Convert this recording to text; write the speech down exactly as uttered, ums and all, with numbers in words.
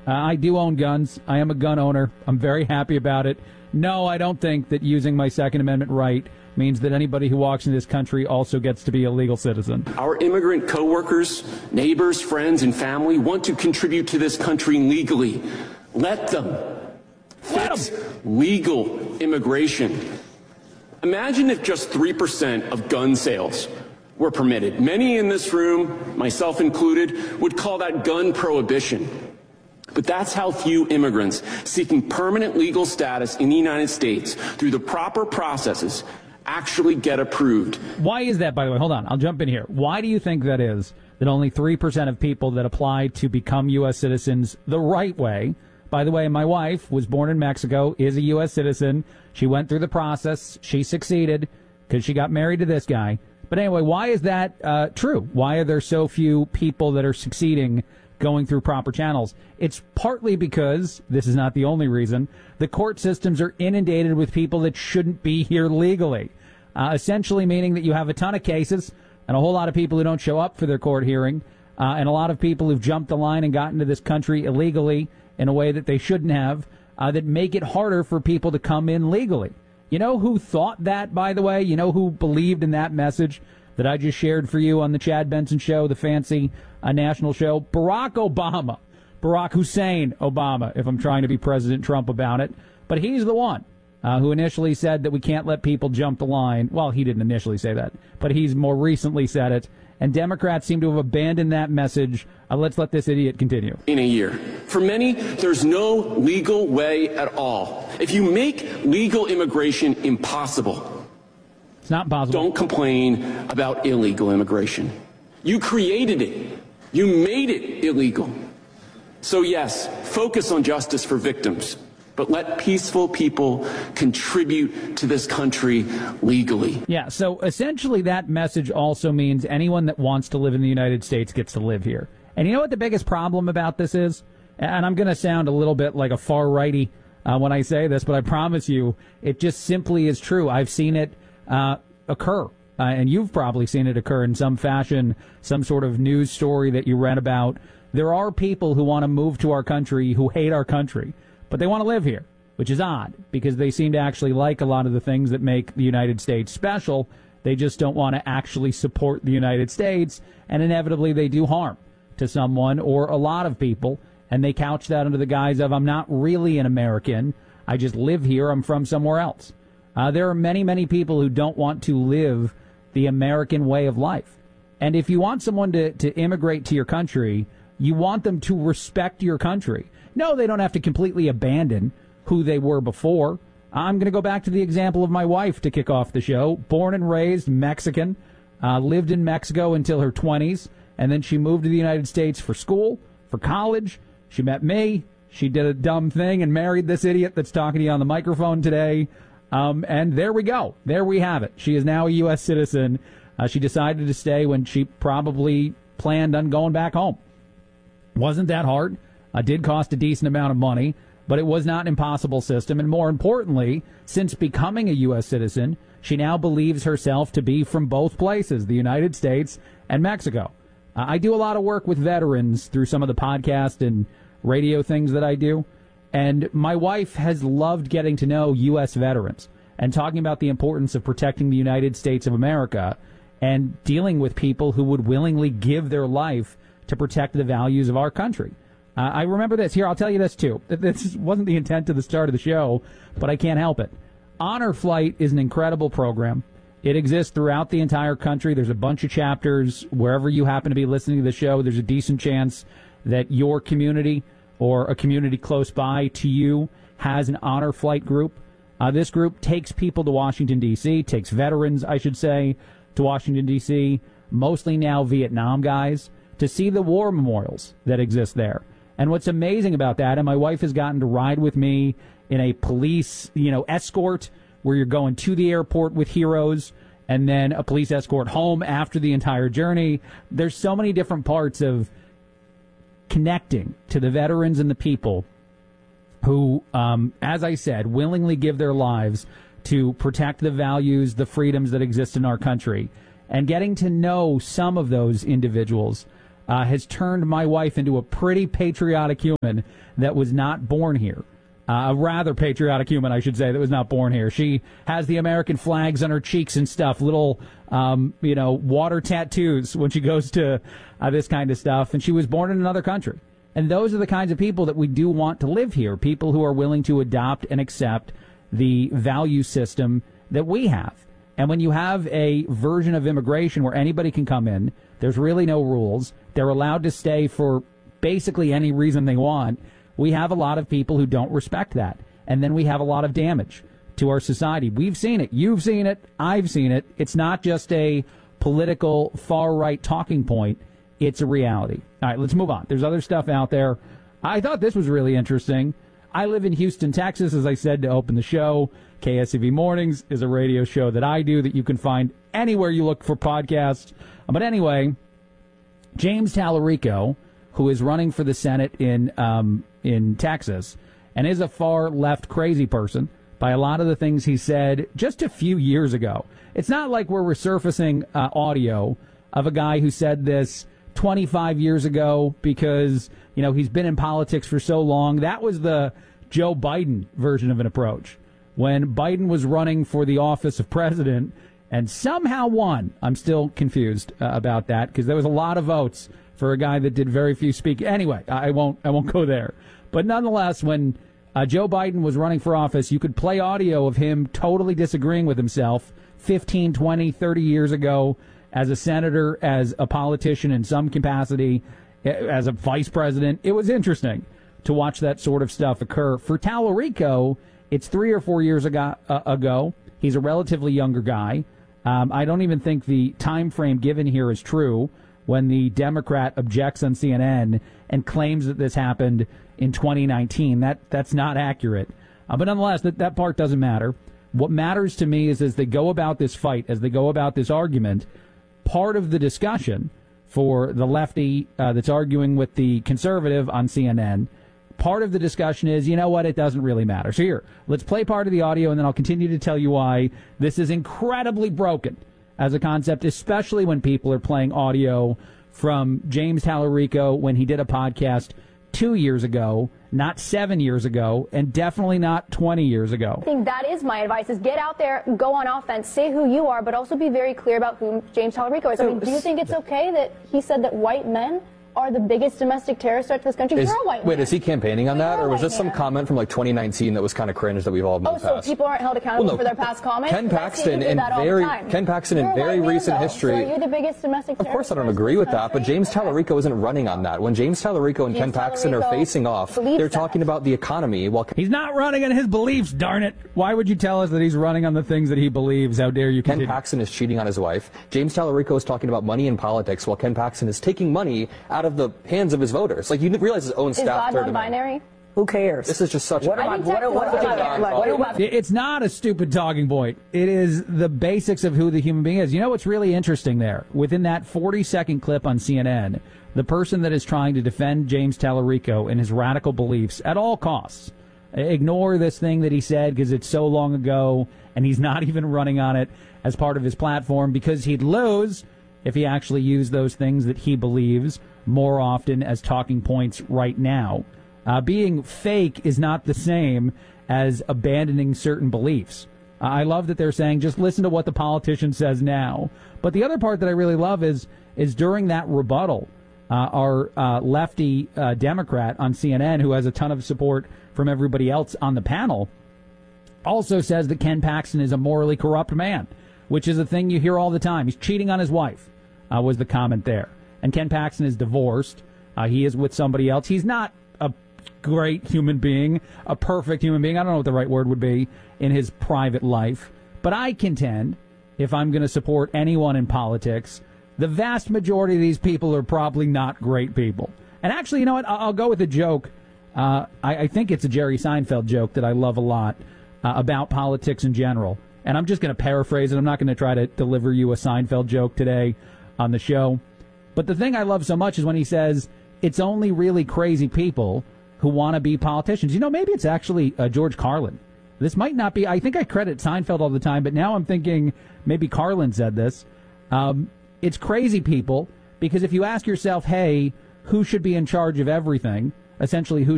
Uh, I do own guns. I am a gun owner. I'm very happy about it. No, I don't think that using my Second Amendment right means that anybody who walks into this country also gets to be a legal citizen. Our immigrant coworkers, neighbors, friends, and family want to contribute to this country legally. Let them. Fix legal immigration. Imagine if just three percent of gun sales were permitted. Many in this room, myself included, would call that gun prohibition. But that's how few immigrants seeking permanent legal status in the United States through the proper processes actually get approved. Why is that, by the way? Hold on. I'll jump in here. Why do you think that is, that only three percent of people that apply to become U S citizens the right way? By the way, my wife was born in Mexico, is a U S citizen. She went through the process. She succeeded because she got married to this guy. But anyway, why is that uh, true? Why are there so few people that are succeeding going through proper channels? It's partly because, this is not the only reason, the court systems are inundated with people that shouldn't be here legally. Uh, essentially meaning that you have a ton of cases and a whole lot of people who don't show up for their court hearing, uh, and a lot of people who've jumped the line and gotten to this country illegally in a way that they shouldn't have, uh, that make it harder for people to come in legally. You know who thought that, by the way? You know who believed in that message that I just shared for you on the Chad Benson Show, the fancy uh, national show? Barack Obama. Barack Hussein Obama, if I'm trying to be President Trump about it. But he's the one uh, who initially said that we can't let people jump the line. Well, he didn't initially say that, but he's more recently said it. And Democrats seem to have abandoned that message. Uh, let's let this idiot continue. In a year. For many, there's no legal way at all. If you make legal immigration impossible, it's not possible. Don't complain about illegal immigration. You created it. You made it illegal. So yes, focus on justice for victims, but let peaceful people contribute to this country legally. Yeah, so essentially that message also means anyone that wants to live in the United States gets to live here. And you know what the biggest problem about this is? And I'm going to sound a little bit like a far righty uh, when I say this, but I promise you it just simply is true. I've seen it uh, occur, uh, and you've probably seen it occur in some fashion, some sort of news story that you read about. There are people who want to move to our country who hate our country, but they want to live here, which is odd because they seem to actually like a lot of the things that make the United States special. They just don't want to actually support the United States, and inevitably they do harm to someone or a lot of people, and they couch that under the guise of, I'm not really an American, I just live here, I'm from somewhere else. Uh, there are many, many people who don't want to live the American way of life. And if you want someone to, to immigrate to your country, you want them to respect your country. No, they don't have to completely abandon who they were before. I'm going to go back to the example of my wife to kick off the show. Born and raised Mexican, uh, lived in Mexico until her twenties, and then she moved to the United States for school, for college. She met me. She did a dumb thing and married this idiot that's talking to you on the microphone today. Um, and there we go. There we have it. She is now a U S citizen. Uh, she decided to stay when she probably planned on going back home. Wasn't that hard. Uh, did cost a decent amount of money, but it was not an impossible system. And more importantly, since becoming a U S citizen, she now believes herself to be from both places, the United States and Mexico. Uh, I do a lot of work with veterans through some of the podcast and radio things that I do. And my wife has loved getting to know U S veterans and talking about the importance of protecting the United States of America and dealing with people who would willingly give their life to protect the values of our country. Uh, I remember this. Here, I'll tell you this, too. This wasn't the intent of the start of the show, but I can't help it. Honor Flight is an incredible program. It exists throughout the entire country. There's a bunch of chapters. Wherever you happen to be listening to the show, there's a decent chance that your community or a community close by to you has an Honor Flight group. Uh, this group takes people to Washington, D C, takes veterans, I should say, to Washington, D C, mostly now Vietnam guys, to see the war memorials that exist there. And what's amazing about that, and my wife has gotten to ride with me in a police, you know, escort where you're going to the airport with heroes and then a police escort home after the entire journey. There's so many different parts of connecting to the veterans and the people who, um, as I said, willingly give their lives to protect the values, the freedoms that exist in our country. And getting to know some of those individuals uh, has turned my wife into a pretty patriotic human that was not born here. Uh, a rather patriotic human, I should say, that was not born here. She has the American flags on her cheeks and stuff, little, um, you know, water tattoos when she goes to uh, this kind of stuff. And she was born in another country. And those are the kinds of people that we do want to live here, people who are willing to adopt and accept the value system that we have. And when you have a version of immigration where anybody can come in, there's really no rules, they're allowed to stay for basically any reason they want, we have a lot of people who don't respect that. And then we have a lot of damage to our society. We've seen it. You've seen it. I've seen it. It's not just a political far-right talking point. It's a reality. All right, let's move on. There's other stuff out there. I thought this was really interesting. I live in Houston, Texas, as I said to open the show. K S E V Mornings is a radio show that I do that you can find anywhere you look for podcasts. But anyway, James Tallarico, who is running for the Senate in um, in Texas, and is a far-left crazy person by a lot of the things he said just a few years ago. It's not like we're resurfacing uh, audio of a guy who said this twenty-five years ago because, you know, he's been in politics for so long. That was the Joe Biden version of an approach. When Biden was running for the office of president and somehow won, I'm still confused uh, about that because there was a lot of votes for a guy that did very few speak. Anyway, I won't I won't go there. But nonetheless, when uh, Joe Biden was running for office, you could play audio of him totally disagreeing with himself fifteen, twenty, thirty years ago as a senator, as a politician in some capacity, as a vice president. It was interesting to watch that sort of stuff occur. For Tallarico, it's three or four years ago. Uh, ago. He's a relatively younger guy. Um, I don't even think the time frame given here is true when the Democrat objects on C N N and claims that this happened in twenty nineteen. That that's not accurate. Uh, but nonetheless, that, that part doesn't matter. What matters to me is as they go about this fight, as they go about this argument, part of the discussion for the lefty uh, that's arguing with the conservative on C N N, part of the discussion is, you know what, it doesn't really matter. So here, let's play part of the audio, and then I'll continue to tell you why this is incredibly broken as a concept, especially when people are playing audio from James Tallarico when he did a podcast two years ago, not seven years ago, and definitely not twenty years ago. I think that is my advice, is get out there, go on offense, say who you are, but also be very clear about who James Tallarico is. I mean, do you think it's okay that he said that white men are the biggest domestic terrorist threat to this country? Is, You're a white wait, man. is he campaigning on that, You're or was this man. some comment from like twenty nineteen that was kind of cringe that we've all moved Oh, so past? people aren't held accountable well, no, for their past comments? Ken Paxton in very Ken Paxton in very recent history. So are you the biggest domestic terrorist? Of course, I don't agree with that, but James Tallarico isn't running on that. When James Tallarico and Ken Paxton are facing off, they're talking about the economy. While he's not running on his beliefs, darn it! Why would you tell us that he's running on the things that he believes? How dare you? Continue. Ken Paxton is cheating on his wife. James Tallarico is talking about money in politics, while Ken Paxton is taking money out of the hands of his voters. Like, you realize his own Is staff. God non-binary? Who cares? This is just such what a... about, what, what, what, about, like, what about... It's not a stupid talking point. It is the basics of who the human being is. You know what's really interesting there? Within that forty-second clip on C N N, the person that is trying to defend James Tallarico and his radical beliefs at all costs, ignore this thing that he said because it's so long ago and he's not even running on it as part of his platform because he'd lose if he actually used those things that he believes more often as talking points right now. Uh, being fake is not the same as abandoning certain beliefs. Uh, I love that they're saying just listen to what the politician says now. But the other part that I really love is is during that rebuttal, uh, our uh, lefty uh, Democrat on C N N, who has a ton of support from everybody else on the panel, also says that Ken Paxton is a morally corrupt man, which is a thing you hear all the time. He's cheating on his wife, uh, was the comment there. And Ken Paxton is divorced. Uh, he is with somebody else. He's not a great human being, a perfect human being. I don't know what the right word would be in his private life. But I contend, if I'm going to support anyone in politics, the vast majority of these people are probably not great people. And actually, you know what? I'll go with a joke. Uh, I, I think it's a Jerry Seinfeld joke that I love a lot uh, about politics in general. And I'm just going to paraphrase it. I'm not going to try to deliver you a Seinfeld joke today on the show. But the thing I love so much is when he says, it's only really crazy people who want to be politicians. You know, maybe it's actually uh, George Carlin. This might not be, I think I credit Seinfeld all the time, but now I'm thinking maybe Carlin said this. Um, it's crazy people Because if you ask yourself, hey, who should be in charge of everything, essentially who